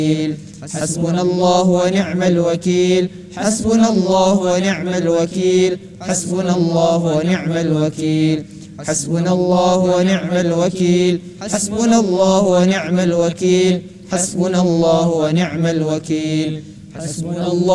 حسبنا الله ونعم الوكيل. حسبنا الله ونعم الوكيل. حسبنا الله ونعم الوكيل. حسبنا الله ونعم الوكيل. حسبنا الله ونعم الوكيل. حسبنا الله ونعم الوكيل. حسبنا الله